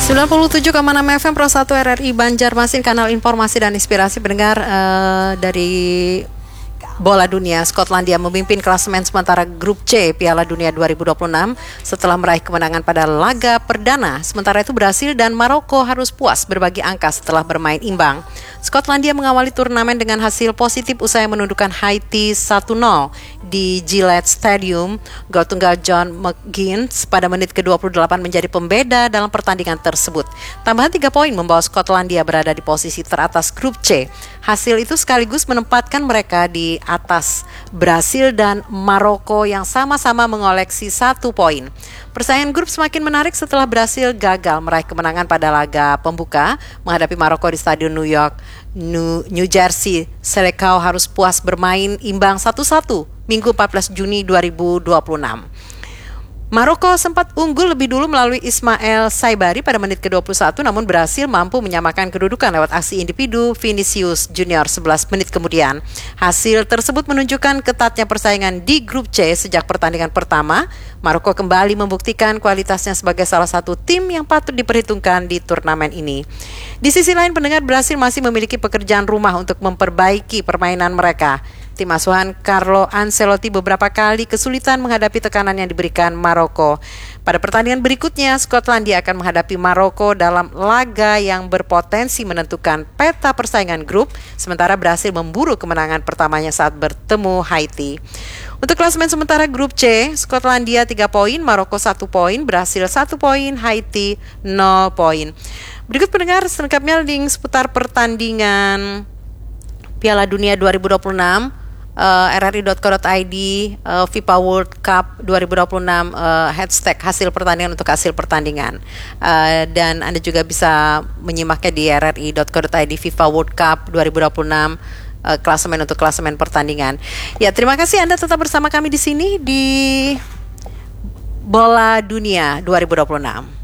97,6 FM Pro 1 RRI Banjarmasin, kanal informasi dan inspirasi pendengar. Dari bola dunia, Skotlandia memimpin klasemen sementara grup C Piala Dunia 2026 setelah meraih kemenangan pada laga perdana. Sementara itu Brasil dan Maroko harus puas berbagi angka setelah bermain imbang. Skotlandia mengawali turnamen dengan hasil positif usai menundukkan Haiti 1-0 di Gillette Stadium. Gol tunggal John McGuinness pada menit ke-28 menjadi pembeda dalam pertandingan tersebut. Tambahan 3 poin membawa Skotlandia berada di posisi teratas grup C. Hasil itu sekaligus menempatkan mereka di atas Brasil dan Maroko yang sama-sama mengoleksi 1 poin. Persaingan grup semakin menarik setelah Brasil gagal meraih kemenangan pada laga pembuka menghadapi Maroko di Stadion New Jersey. Selecao harus puas bermain imbang 1-1 Minggu 14 Juni 2026. Maroko sempat unggul lebih dulu melalui Ismael Saibari pada menit ke-21, namun Brasil mampu menyamakan kedudukan lewat aksi individu Vinicius Junior 11 menit kemudian. Hasil tersebut menunjukkan ketatnya persaingan di grup C sejak pertandingan pertama. Maroko kembali membuktikan kualitasnya sebagai salah satu tim yang patut diperhitungkan di turnamen ini. Di sisi lain, pendengar, Brasil masih memiliki pekerjaan rumah untuk memperbaiki permainan mereka. Tim asuhan Carlo Ancelotti beberapa kali kesulitan menghadapi tekanan yang diberikan Maroko. Pada pertandingan berikutnya, Skotlandia akan menghadapi Maroko dalam laga yang berpotensi menentukan peta persaingan grup, sementara Brasil memburu kemenangan pertamanya saat bertemu Haiti. Untuk klasemen sementara grup C, Skotlandia 3 poin, Maroko 1 poin, Brasil 1 poin, Haiti 0 poin. Berikut pendengar selengkapnya link seputar pertandingan Piala Dunia 2026. rri.co.id, FIFA World Cup 2026, hashtag hasil pertandingan untuk hasil pertandingan, dan Anda juga bisa menyimaknya di rri.co.id FIFA World Cup 2026, klasemen untuk klasemen pertandingan. Ya, terima kasih Anda tetap bersama kami di sini di Bola Dunia 2026.